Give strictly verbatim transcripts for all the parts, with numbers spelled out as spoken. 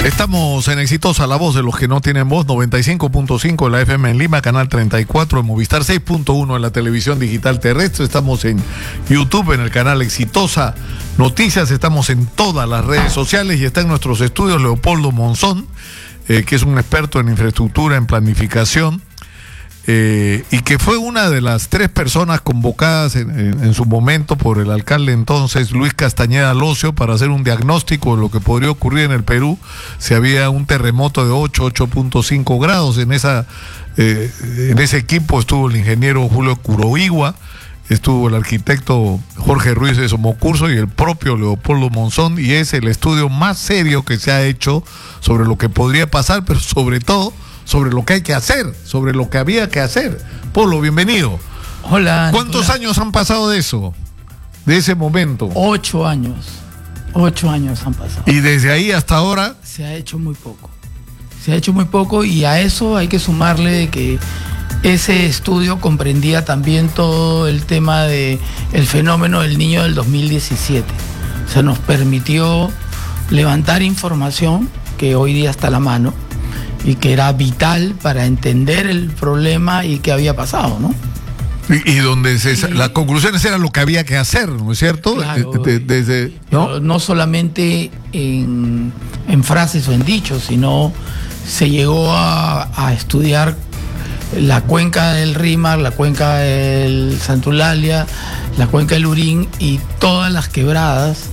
Estamos en Exitosa, la voz de los que no tienen voz, noventa y cinco punto cinco de la F M en Lima, canal treinta y cuatro en Movistar, seis punto uno en la televisión digital terrestre. Estamos en YouTube, en el canal Exitosa Noticias, estamos en todas las redes sociales y está en nuestros estudios Leopoldo Monzón, eh, que es un experto en infraestructura, en planificación, eh, y que fue una de las tres personas convocadas en, en, en su momento por el alcalde entonces, Luis Castañeda Locio, para hacer un diagnóstico de lo que podría ocurrir en el Perú si había un terremoto de ocho, ocho punto cinco grados. En esa eh, en ese equipo estuvo el ingeniero Julio Curoigua, estuvo el arquitecto Jorge Ruiz de Somocurso y el propio Leopoldo Monzón, y es el estudio más serio que se ha hecho sobre lo que podría pasar, pero sobre todo sobre lo que hay que hacer, sobre lo que había que hacer. Polo, bienvenido. Hola. ¿Cuántos hola. años han pasado de eso? De ese momento. Ocho años. Ocho años han pasado. Y desde ahí hasta ahora se ha hecho muy poco. Se ha hecho muy poco, y a eso hay que sumarle de que ese estudio comprendía también todo el tema de el fenómeno del Niño del dos mil diecisiete. O sea, nos permitió levantar información que hoy día está a la mano y que era vital para entender el problema y qué había pasado, ¿no? Y, y donde se, y, las conclusiones eran lo que había que hacer, ¿no es cierto? Claro, de, de, desde, ¿no? no solamente en, en frases o en dichos, sino se llegó a, a estudiar la cuenca del Rímac, la cuenca del Santulalia, la cuenca del Lurín y todas las quebradas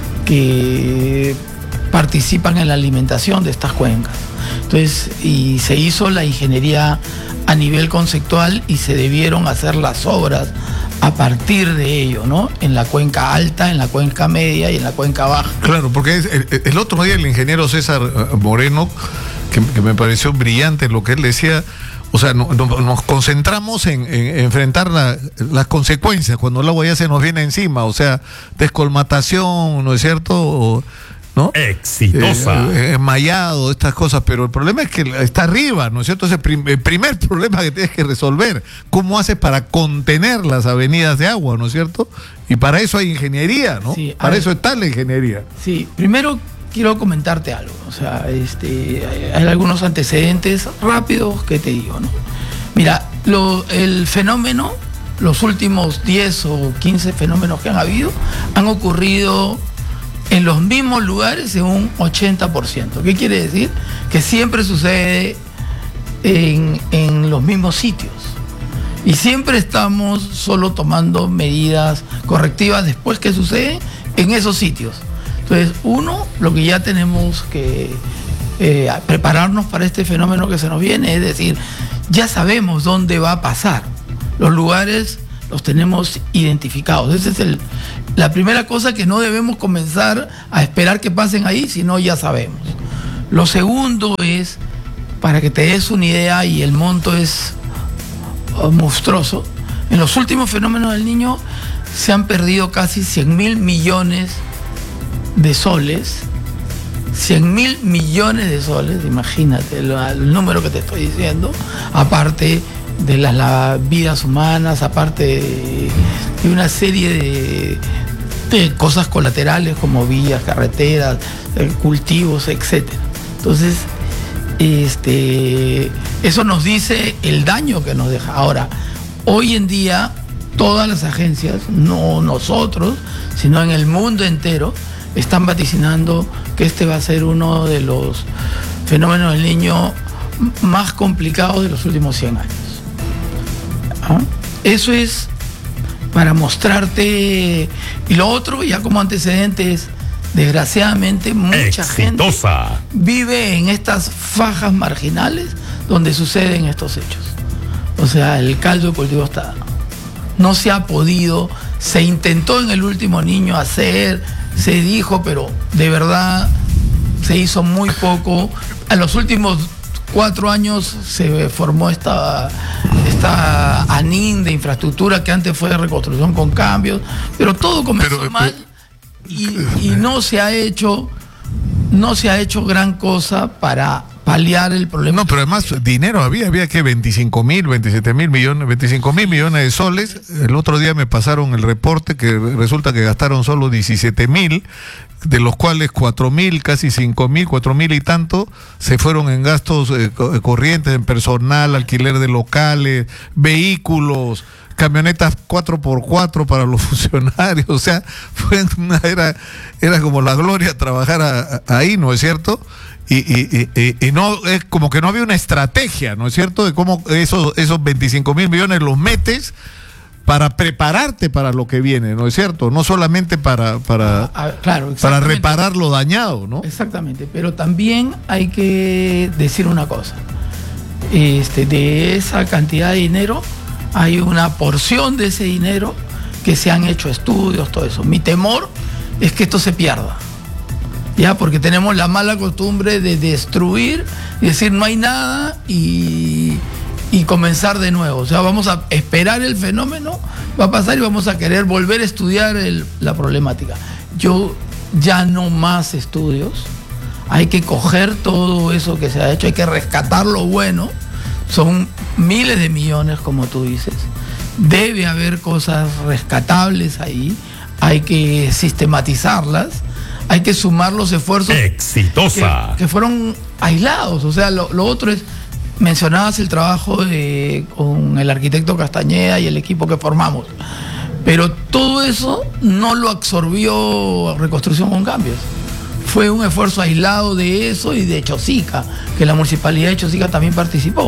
que participan en la alimentación de estas cuencas. Entonces, y se hizo la ingeniería a nivel conceptual y se debieron hacer las obras a partir de ello, ¿no? En la cuenca alta, en la cuenca media y en la cuenca baja. Claro, porque es, el, el otro día el ingeniero César Moreno, que, que me pareció brillante lo que él decía, o sea, no, no, nos concentramos en, en enfrentar la, las consecuencias cuando el agua ya se nos viene encima, o sea, descolmatación, ¿no es cierto? O, ¿no? Exitosa. Eh, enmayado, estas cosas, pero el problema es que está arriba, ¿no es cierto? Es el, prim el primer problema que tienes que resolver. ¿Cómo haces para contener las avenidas de agua, ¿no es cierto? Y para eso hay ingeniería, ¿no? Sí, para ver, eso está la ingeniería. Sí, primero quiero comentarte algo, o sea, este, hay, hay algunos antecedentes rápidos que te digo, ¿no? Mira, lo, el fenómeno, los últimos diez o quince fenómenos que han habido, han ocurrido en los mismos lugares en un ochenta por ciento. ¿Qué quiere decir? Que siempre sucede en, en los mismos sitios. Y siempre estamos solo tomando medidas correctivas después que sucede en esos sitios. Entonces, uno, lo que ya tenemos que eh, prepararnos para este fenómeno que se nos viene, es decir, ya sabemos dónde va a pasar. Los lugares los tenemos identificados. Esa es el, la primera cosa, que no debemos comenzar a esperar que pasen ahí, sino ya sabemos. Lo segundo es, para que te des una idea, y el monto es oh, monstruoso, en los últimos fenómenos del Niño se han perdido casi cien mil millones de soles, cien mil millones de soles, imagínate el, el número que te estoy diciendo, aparte de las, las vidas humanas, aparte de, de una serie de, de cosas colaterales como vías, carreteras, eh, cultivos, etcétera. Entonces, este, eso nos dice el daño que nos deja. Ahora, hoy en día, todas las agencias, no nosotros, sino en el mundo entero, están vaticinando que este va a ser uno de los fenómenos del Niño más complicados de los últimos cien años. ¿Ah? Eso es para mostrarte. Y lo otro, ya como antecedente, es, desgraciadamente, mucha Exitosa. gente vive en estas fajas marginales donde suceden estos hechos. O sea, el caldo de cultivo está. No se ha podido, se intentó en el último Niño hacer, se dijo, pero de verdad se hizo muy poco. En los últimos cuatro años se formó esta, esta ANIN de infraestructura, que antes fue de reconstrucción con cambios, pero todo comenzó pero, mal y, y no se ha hecho, no se ha hecho gran cosa para paliar el problema. No, pero además dinero había, había que veinticinco mil, veintisiete mil millones, veinticinco mil millones de soles. El otro día me pasaron el reporte que resulta que gastaron solo diecisiete mil, de los cuales cuatro mil, casi cinco mil, cuatro mil y tanto se fueron en gastos eh, corrientes, en personal, alquiler de locales, vehículos, camionetas cuatro por cuatro para los funcionarios. O sea, fue una, era, era como la gloria trabajar a, a, ahí, ¿no es cierto? Y, y, y, y no es como que no había una estrategia, ¿no es cierto?, de cómo esos, esos veinticinco mil millones los metes para prepararte para lo que viene, ¿no es cierto? No solamente para para, ah, ah, claro, para reparar lo dañado, ¿no? Exactamente, pero también hay que decir una cosa. Este, de esa cantidad de dinero, hay una porción de ese dinero que se han hecho estudios, todo eso. Mi temor es que esto se pierda. Ya, porque tenemos la mala costumbre de destruir y decir no hay nada y, y comenzar de nuevo. O sea, vamos a esperar el fenómeno, va a pasar y vamos a querer volver a estudiar el, la problemática. Yo ya no más estudios, hay que coger todo eso que se ha hecho, hay que rescatar lo bueno, son miles de millones como tú dices, debe haber cosas rescatables ahí, hay que sistematizarlas. Hay que sumar los esfuerzos exitosa que, que fueron aislados. O sea, lo, lo otro es, mencionabas el trabajo de, con el arquitecto Castañeda y el equipo que formamos, pero todo eso no lo absorbió Reconstrucción con Cambios. Fue un esfuerzo aislado de eso y de Chosica, que la municipalidad de Chosica también participó.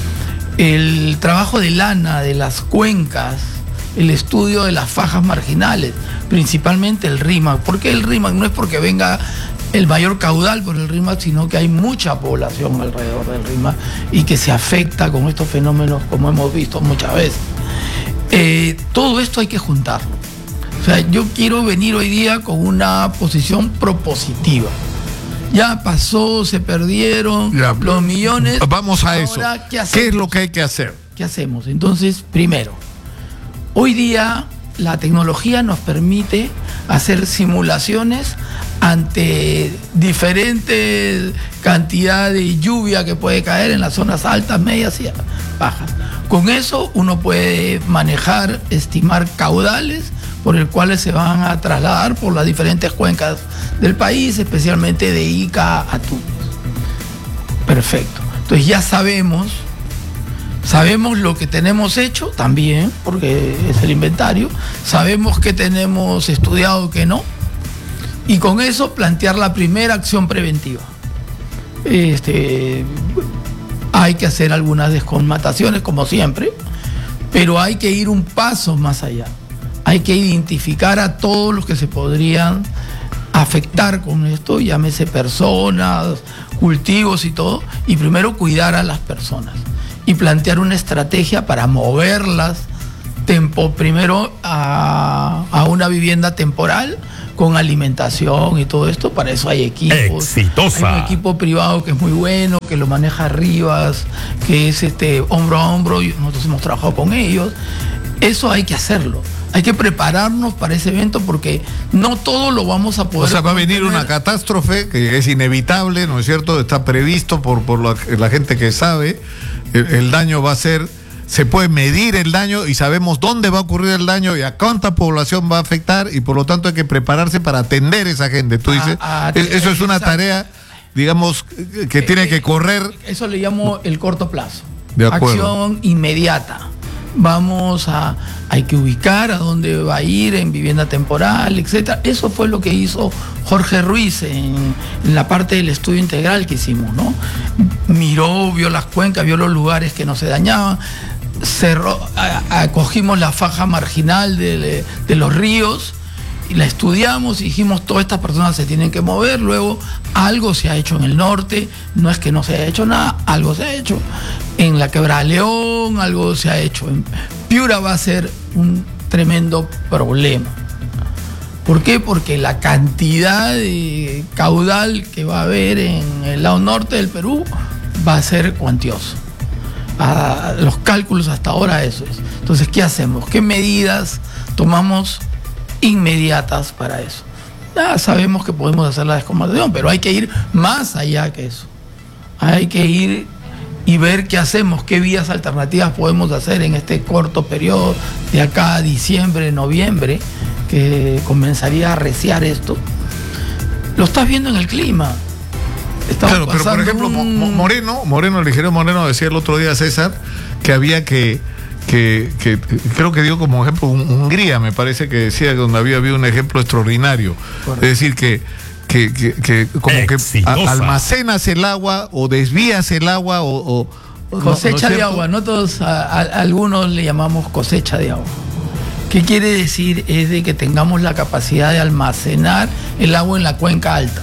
El trabajo de lana, de las cuencas, el estudio de las fajas marginales, principalmente el RIMAC. ¿Por qué el RIMAC? No es porque venga el mayor caudal por el RIMAC, sino que hay mucha población alrededor del RIMAC y que se afecta con estos fenómenos como hemos visto muchas veces. Eh, todo esto hay que juntarlo. O sea, yo quiero venir hoy día con una posición propositiva. Ya pasó, se perdieron ya, los millones. Vamos a eso. ¿Qué, ¿Qué es lo que hay que hacer? ¿Qué hacemos? Entonces, primero, hoy día la tecnología nos permite hacer simulaciones ante diferentes cantidades de lluvia que puede caer en las zonas altas, medias y bajas. Con eso uno puede manejar, estimar caudales por el cuales se van a trasladar por las diferentes cuencas del país, especialmente de Ica a Tumbes. Perfecto. Entonces ya sabemos Sabemos lo que tenemos hecho también, porque es el inventario. Sabemos que tenemos estudiado que no. Y con eso plantear la primera acción preventiva. Este, hay que hacer algunas desconmataciones, como siempre, pero hay que ir un paso más allá. Hay que identificar a todos los que se podrían afectar con esto, llámese personas, cultivos y todo, y primero cuidar a las personas. Y plantear una estrategia para moverlas tempo, primero a, a una vivienda temporal con alimentación y todo esto. Para eso hay equipos. Exitosa. Hay un equipo privado que es muy bueno, que lo maneja Rivas, que es este hombro a hombro, y nosotros hemos trabajado con ellos. Eso hay que hacerlo. Hay que prepararnos para ese evento porque no todo lo vamos a poder. O sea, va a venir una catástrofe que es inevitable, ¿no es cierto? Está previsto por, por la, la gente que sabe. El, el daño va a ser, se puede medir el daño y sabemos dónde va a ocurrir el daño y a cuánta población va a afectar, y por lo tanto hay que prepararse para atender a esa gente. Tú dices, a, a, eso es una tarea, digamos, que eh, tiene que correr. Eso le llamo el corto plazo. De acuerdo. Acción inmediata. Vamos a, hay que ubicar a dónde va a ir en vivienda temporal, etcétera. Eso fue lo que hizo Jorge Ruiz en, en la parte del estudio integral que hicimos, ¿no? Miró, vio las cuencas, vio los lugares que no se dañaban, cerró, acogimos la faja marginal de, de los ríos y la estudiamos y dijimos, todas estas personas se tienen que mover. Luego algo se ha hecho en el norte, no es que no se haya hecho nada, algo se ha hecho en la Quebrada León, algo se ha hecho en Piura. Va a ser un tremendo problema. ¿Por qué? Porque la cantidad de caudal que va a haber en el lado norte del Perú va a ser cuantioso. A los cálculos hasta ahora eso es. Entonces, ¿qué hacemos? ¿Qué medidas tomamos inmediatas para eso? Ya sabemos que podemos hacer la desconmatación, pero hay que ir más allá que eso. hay que ir y ver qué hacemos, qué vías alternativas podemos hacer en este corto periodo de acá a diciembre, noviembre, que comenzaría a arreciar esto. Lo estás viendo en el clima. Estamos claro, pero por ejemplo, un... Moreno, Moreno, el ingeniero Moreno decía el otro día, César, que había que, que, que creo que dio como ejemplo Hungría, me parece que decía, donde había habido un ejemplo extraordinario. Correcto. Es decir, que Que, que, que como Exitosa. que a, almacenas el agua o desvías el agua o, o cosecha ¿no, ¿no de agua, no todos, a, a, a algunos le llamamos cosecha de agua. ¿Qué quiere decir? Es de que tengamos la capacidad de almacenar el agua en la cuenca alta.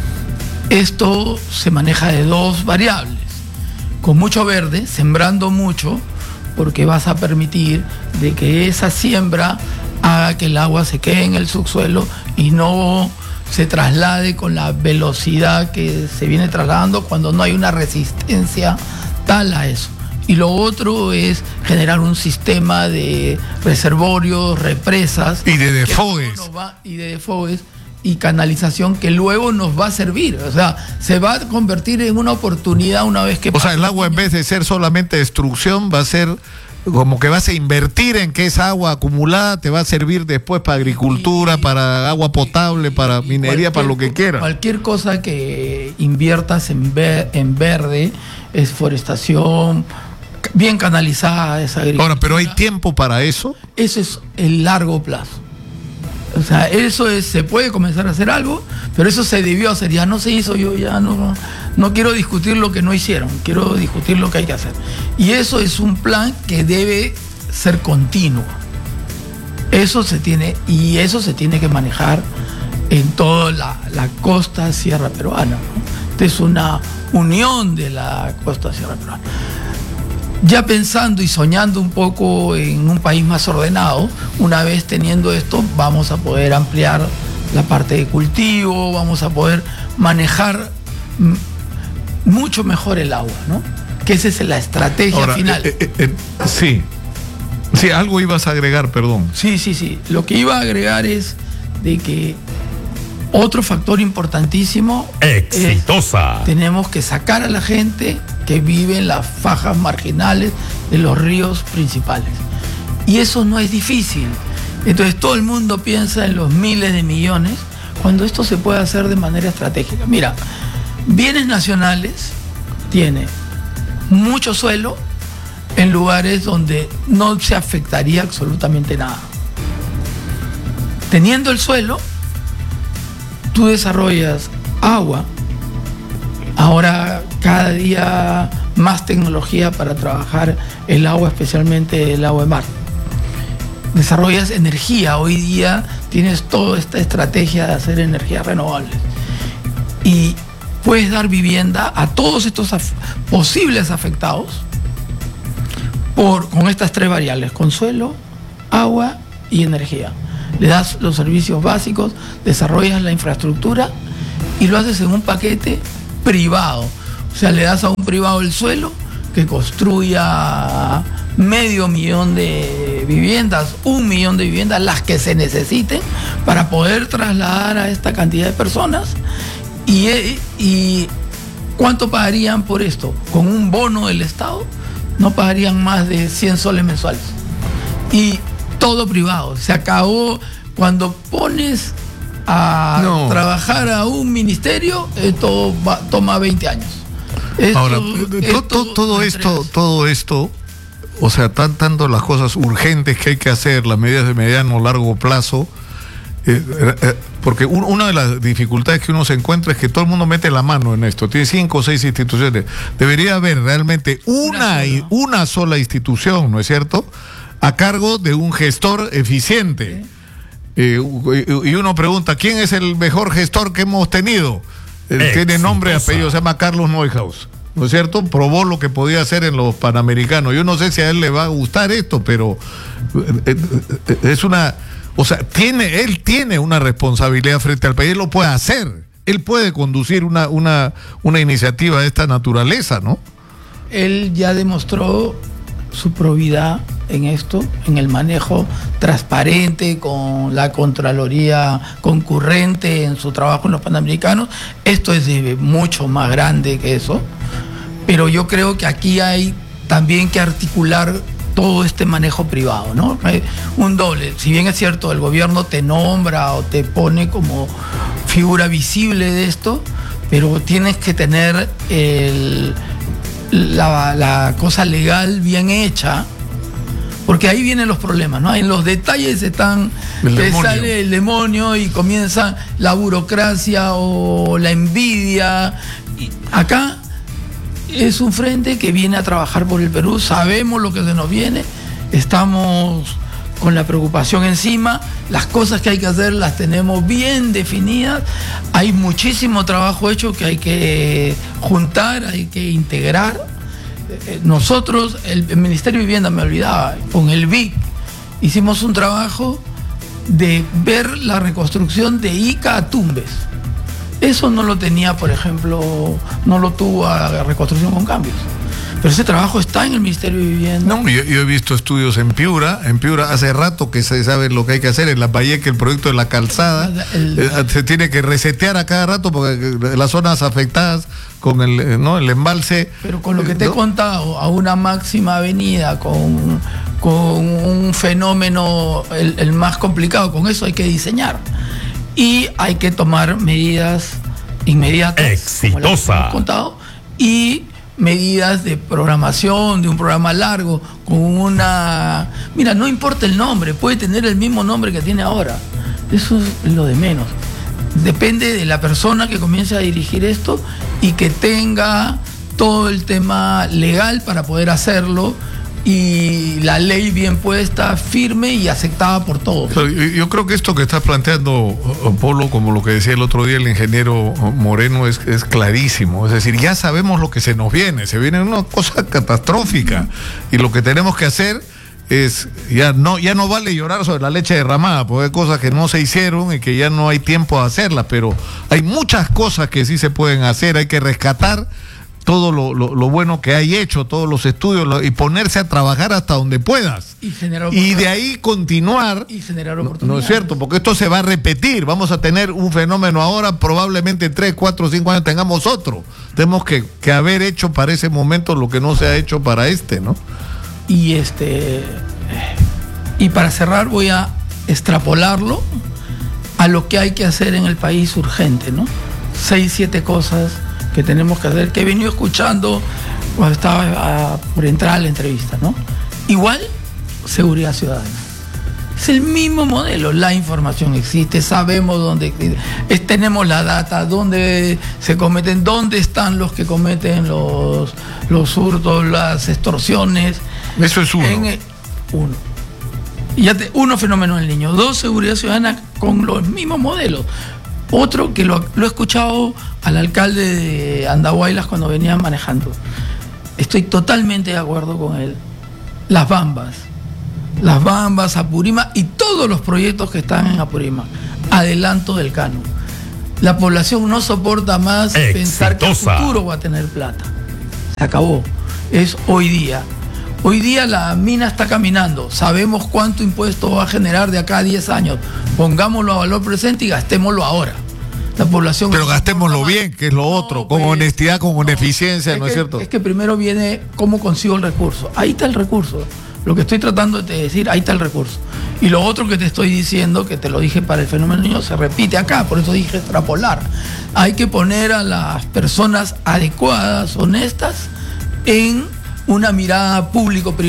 Esto se maneja de dos variables: con mucho verde, sembrando mucho, porque vas a permitir de que esa siembra haga que el agua se quede en el subsuelo y no se traslade con la velocidad que se viene trasladando cuando no hay una resistencia tal a eso. Y lo otro es generar un sistema de reservorios, represas y de desfogues va, y de desfogues y canalización que luego nos va a servir. O sea, se va a convertir en una oportunidad una vez que... O sea, el agua, en vez de ser solamente destrucción, va a ser como que vas a invertir en que esa agua acumulada te va a servir después para agricultura, y, para agua potable, para minería, para lo que quieras. Cualquier cosa que inviertas en, ver, en verde, es forestación, bien canalizada esa agricultura. Ahora, ¿pero hay tiempo para eso? Eso es el largo plazo. O sea, eso es, se puede comenzar a hacer algo, pero eso se debió hacer, ya no se hizo, yo ya no, no quiero discutir lo que no hicieron, quiero discutir lo que hay que hacer. Y eso es un plan que debe ser continuo. Eso se tiene, y eso se tiene que manejar en toda la, la costa sierra peruana, ¿no? Esta es una unión de la costa sierra peruana. Ya pensando y soñando un poco en un país más ordenado, una vez teniendo esto, vamos a poder ampliar la parte de cultivo, vamos a poder manejar m- mucho mejor el agua, ¿no? Que esa es la estrategia Ahora, final. Eh, eh, eh, sí, sí, algo ibas a agregar, perdón. Sí, sí, sí. Lo que iba a agregar es de que otro factor importantísimo Exitosa. es, tenemos que sacar a la gente que vive en las fajas marginales de los ríos principales. Y eso no es difícil. Entonces todo el mundo piensa en los miles de millones cuando esto se puede hacer de manera estratégica. Mira, Bienes Nacionales tiene mucho suelo en lugares donde no se afectaría absolutamente nada. Teniendo el suelo, tú desarrollas agua. Ahora cada día más tecnología para trabajar el agua, especialmente el agua de mar. Desarrollas energía. Hoy día tienes toda esta estrategia de hacer energías renovables. Y puedes dar vivienda a todos estos af- posibles afectados por, con estas tres variables: con suelo, agua y energía. Le das los servicios básicos, desarrollas la infraestructura y lo haces en un paquete privado. O sea, le das a un privado el suelo que construya medio millón de viviendas, un millón de viviendas, las que se necesiten para poder trasladar a esta cantidad de personas. Y, y ¿cuánto pagarían por esto? Con un bono del Estado no pagarían más de cien soles mensuales. Y todo privado. Se acabó. Cuando pones a no. trabajar a un ministerio, esto va, toma veinte años. Esto, Ahora, esto, todo, todo esto, todo esto, o sea, tan, tanto las cosas urgentes que hay que hacer, las medidas de mediano o largo plazo, eh, eh, porque un, una de las dificultades que uno se encuentra es que todo el mundo mete la mano en esto. Tiene cinco o seis instituciones. Debería haber realmente una, una, sola. una sola institución, ¿no es cierto?, a cargo de un gestor eficiente. ¿Sí? Eh, y uno pregunta, ¿quién es el mejor gestor que hemos tenido? Eh, tiene nombre y apellido, se llama Carlos Neuhaus, ¿no es cierto? Probó lo que podía hacer en los Panamericanos. Yo no sé si a él le va a gustar esto, pero eh, eh, es una... O sea, tiene, él tiene una responsabilidad frente al país, él lo puede hacer. Él puede conducir una, una, una iniciativa de esta naturaleza, ¿no? Él ya demostró su probidad en esto, en el manejo transparente con la Contraloría concurrente en su trabajo en los Panamericanos. Esto es de mucho más grande que eso. pero yo creo que aquí hay también que articular todo este manejo privado, ¿no? Un doble. Si bien es cierto, el gobierno te nombra o te pone como figura visible de esto, pero tienes que tener el, la, la cosa legal bien hecha, porque ahí vienen los problemas, ¿no? En los detalles están, te sale el demonio y comienza la burocracia o la envidia. Y acá es un frente que viene a trabajar por el Perú, sabemos lo que se nos viene, estamos con la preocupación encima, las cosas que hay que hacer las tenemos bien definidas, hay muchísimo trabajo hecho que hay que juntar, hay que integrar. Nosotros, el, el Ministerio de Vivienda, me olvidaba, con el V I C hicimos un trabajo de ver la reconstrucción de Ica a Tumbes. Eso no lo tenía, por ejemplo, no lo tuvo a Reconstrucción con Cambios. Pero ese trabajo está en el Ministerio de Vivienda. No, yo, yo he visto estudios en Piura, en Piura hace rato que se sabe lo que hay que hacer, en La Valleca el proyecto de la calzada, el, eh, se tiene que resetear a cada rato porque las zonas afectadas con el, ¿no? el embalse. Pero con lo que te ¿no? he contado, a una máxima avenida, con, con un fenómeno el, el más complicado, con eso hay que diseñar. Y hay que tomar medidas inmediatas, exitosa, como las que hemos contado, y medidas de programación, de un programa largo, con una... Mira, no importa el nombre, puede tener el mismo nombre que tiene ahora. Eso es lo de menos. Depende de la persona que comience a dirigir esto y que tenga todo el tema legal para poder hacerlo, y la ley bien puesta, firme y aceptada por todos. Yo creo que esto que estás planteando, Polo, como lo que decía el otro día el ingeniero Moreno, es, es clarísimo. Es decir, ya sabemos lo que se nos viene, se viene una cosa catastrófica, y lo que tenemos que hacer es, ya no, ya no vale llorar sobre la leche derramada, porque hay cosas que no se hicieron y que ya no hay tiempo de hacerlas, pero hay muchas cosas que sí se pueden hacer, hay que rescatar todo lo, lo, lo bueno que hay hecho, todos los estudios, lo, y ponerse a trabajar hasta donde puedas. Y, y de ahí continuar. Y generar oportunidades. No, no es cierto, porque esto se va a repetir. Vamos a tener un fenómeno ahora, probablemente en tres, cuatro, cinco años tengamos otro. Tenemos que, que haber hecho para ese momento lo que no se ha hecho para este, ¿no? Y este y para cerrar voy a extrapolarlo a lo que hay que hacer en el país urgente, ¿no? Seis, siete cosas que tenemos que hacer, que he venido escuchando cuando estaba a, por entrar a la entrevista, ¿no? Igual, seguridad ciudadana. Es el mismo modelo, la información existe, sabemos dónde, es, tenemos la data, dónde se cometen, dónde están los que cometen los, los hurtos, las extorsiones. Eso es uno. En, uno. Ya te, uno, fenómeno del niño. Dos, seguridad ciudadana con los mismos modelos. Otro que lo, lo he escuchado al alcalde de Andahuaylas cuando venía manejando. Estoy totalmente de acuerdo con él. Las Bambas. Las Bambas, Apurímac y todos los proyectos que están en Apurímac. Adelanto del Cano. La población no soporta más exitosa. Pensar que el futuro va a tener plata. Se acabó. Es hoy día. Hoy día la mina está caminando. Sabemos cuánto impuesto va a generar de acá a diez años. Pongámoslo a valor presente y gastémoslo ahora. La población... Pero gastémoslo bien, que es lo otro, no, con pues, honestidad, con no, eficiencia, es ¿no que, es cierto? Es que primero viene cómo consigo el recurso. Ahí está el recurso. Lo que estoy tratando de decir, ahí está el recurso. Y lo otro que te estoy diciendo, que te lo dije para el fenómeno niño, se repite acá, por eso dije extrapolar. Hay que poner a las personas adecuadas, honestas, en una mirada público-privada.